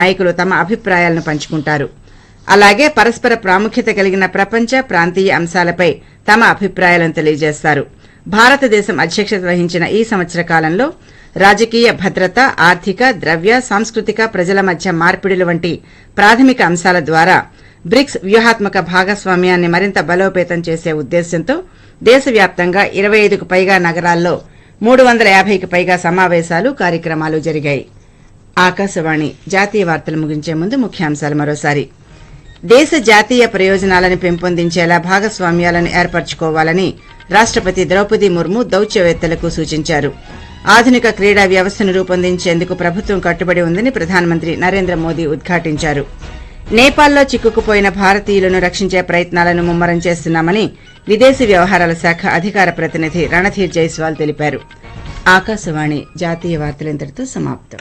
నాయకులు తమ అభిప్రాయాలను పంచుకుంటారు. అలాగే పరస్పర ప్రాముఖ్యత కలిగిన ప్రపంచ, ప్రాంతీయ అంశాలపై తమ అభిప్రాయాలను తెలియజేస్తారు. భారతదేశం అధ్యక్షత వహించిన ఈ సంవత్సర కాలంలో రాజకీయ భద్రత, ఆర్థిక, ద్రవ్య, సాంస్కృతిక, ప్రజల మధ్య మార్పిడులు వంటి ప్రాథమిక అంశాల ద్వారా బ్రిక్స్ వ్యూహాత్మక భాగస్వామ్యాన్ని మరింత బలోపేతం చేసే ఉద్దేశ్యంతో దేశవ్యాప్తంగా 25కు పైగా నగరాల్లో 350కి పైగా సమావేశాలు, కార్యక్రమాలు జరిగాయి. ఆకాశవాణి జాతీయ వార్తలు ముగించే ముందు ముఖ్యాంశాలు మరోసారి. దేశ జాతీయ ప్రయోజనాలను పెంపొందించేలా భాగస్వామ్యాలను ఏర్పరచుకోవాలని రాష్టపతి ద్రౌపది ముర్ము దౌత్యవేత్తలకు సూచించారు. ఆధునిక క్రీడా వ్యవస్థను రూపొందించేందుకు ప్రభుత్వం కట్టుబడి ఉందని ప్రధానమంత్రి నరేంద్ర మోదీ ఉద్ఘాటించారు. నేపాల్లో చిక్కుకుపోయిన భారతీయులను రక్షించే ప్రయత్నాలను ముమ్మరం చేస్తున్నామని విదేశీ వ్యవహారాల శాఖ అధికార ప్రతినిధి రణధీర్ జైస్వాల్ తెలిపారు. ఆకాశవాణి జాతీయ వార్తలు ఇంతటితో సమాప్తం.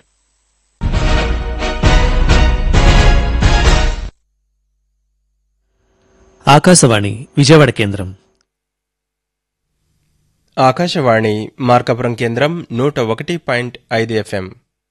ఆకాశవాణి విజయవాడ కేంద్రం. ఆకాశవాణి మార్కాపురం కేంద్రం 101.5 FM.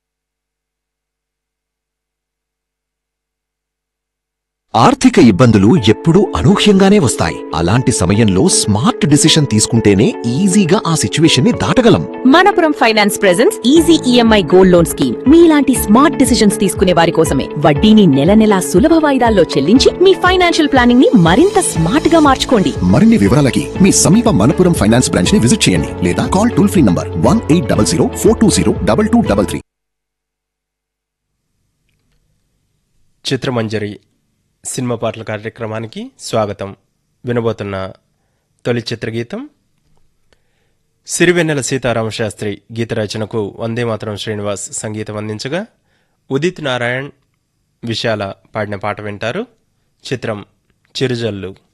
ఆర్థిక ఇబ్బందులు ఎప్పుడూ అనూహ్యంగానే వస్తాయి. అలాంటి సమయంలో స్మార్ట్ డిసిషన్ తీసుకుంటేనే ఈజీగా ఆ సిచ్యువేషన్ ని దాటగలం. Manappuram finance presents easy EMI gold loan scheme. మీలాంటి స్మార్ట్ డిసిషన్స్ తీసుకునే వారి కోసమే. వడ్డీని నెల నెలా సులభ వాయిదాల్లో చెల్లించి మీ ఫైనాన్షియల్ ప్లానింగ్ ని మరింత స్మార్ట్ గా మార్చుకోండి. మరిన్ని వివరాలకి మీ సమీప మనపురం ఫైనాన్స్ బ్రాంచ్ ని విజిట్ చేయండి లేదా call toll free number 1800 420 2233. చిత్రమంజరి cinema పాటల కార్యక్రమానికి స్వాగతం. వినబోతున్న తొలి చిత్రగీతం సిరివెన్నెల సీతారామశాస్త్రి గీత రచనకు వందేమాతరం శ్రీనివాస్ సంగీతం అందించగా ఉదిత్ నారాయణ్, విశాల పాడిన పాట వింటారు. చిత్రం చిరుజల్లు.